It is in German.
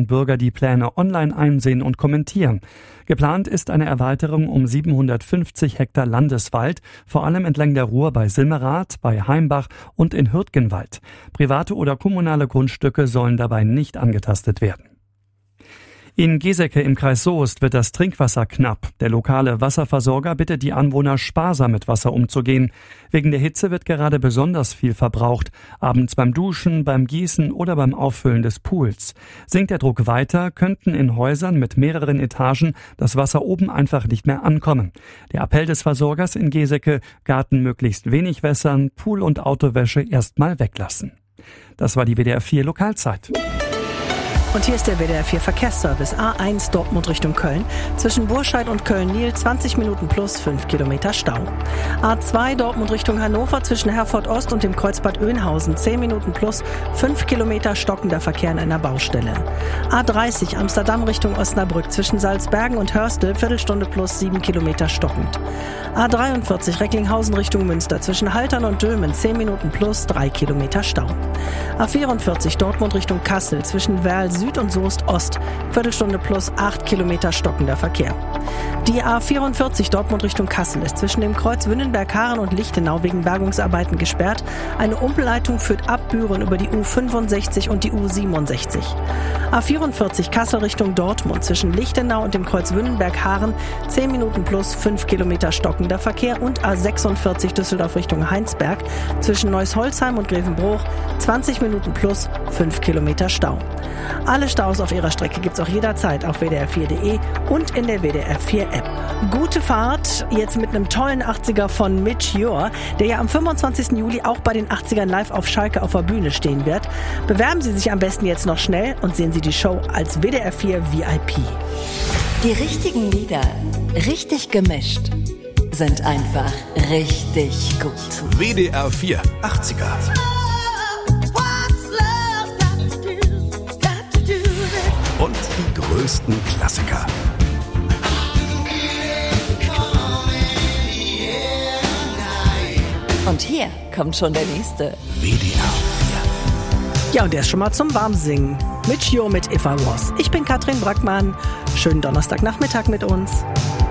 können Bürger die Pläne online einsehen und kommentieren. Geplant ist eine Erweiterung um 750 Hektar Landeswald, vor allem entlang der Ruhr bei Simmerath, bei Heimbach und in Hürtgenwald. Private oder kommunale Grundstücke sollen dabei nicht angetastet werden. In Geseke im Kreis Soest wird das Trinkwasser knapp. Der lokale Wasserversorger bittet die Anwohner, sparsam mit Wasser umzugehen. Wegen der Hitze wird gerade besonders viel verbraucht. Abends beim Duschen, beim Gießen oder beim Auffüllen des Pools. Sinkt der Druck weiter, könnten in Häusern mit mehreren Etagen das Wasser oben einfach nicht mehr ankommen. Der Appell des Versorgers in Geseke: Garten möglichst wenig wässern, Pool und Autowäsche erstmal weglassen. Das war die WDR 4 Lokalzeit. Und hier ist der WDR 4 Verkehrsservice. A1 Dortmund Richtung Köln. Zwischen Burscheid und Köln-Niel 20 Minuten plus 5 Kilometer Stau. A2 Dortmund Richtung Hannover zwischen Herford Ost und dem Kreuzbad Oeynhausen 10 Minuten plus 5 Kilometer stockender Verkehr an einer Baustelle. A30 Amsterdam Richtung Osnabrück zwischen Salzbergen und Hörstel Viertelstunde plus 7 Kilometer stockend. A43 Recklinghausen Richtung Münster zwischen Haltern und Dülmen 10 Minuten plus 3 Kilometer Stau. A44 Dortmund Richtung Kassel zwischen Werl Süd und Soest Ost Viertelstunde plus 8 Kilometer stockender Verkehr. Die A44 Dortmund Richtung Kassel ist zwischen dem Kreuz Wünnenberg-Haaren und Lichtenau wegen Bergungsarbeiten gesperrt. Eine Umleitung führt ab Büren über die U65 und die U67. A44 Kassel Richtung Dortmund zwischen Lichtenau und dem Kreuz Wünnenberg-Haaren 10 Minuten plus 5 Kilometer stockender Verkehr und A46 Düsseldorf Richtung Heinsberg zwischen Neuss-Holzheim und Grevenbroich 20 Minuten plus 5 Kilometer Stau. Alle Staus auf ihrer Strecke gibt's auch jederzeit auf wdr4.de und in der WDR 4 App. Gute Fahrt, jetzt mit einem tollen 80er von Mitch Ure, der ja am 25. Juli auch bei den 80ern live auf Schalke auf der Bühne stehen wird. Bewerben Sie sich am besten jetzt noch schnell und sehen Sie die Show als WDR 4 VIP. Die richtigen Lieder, richtig gemischt, sind einfach richtig gut. WDR 4 80er. Und die größten Klassiker. Und hier kommt schon der nächste. WDR 4. Ja, und der ist schon mal zum Warmsingen. Mitch Ure mit If I Was. Ich bin Katrin Brackmann. Schönen Donnerstagnachmittag mit uns.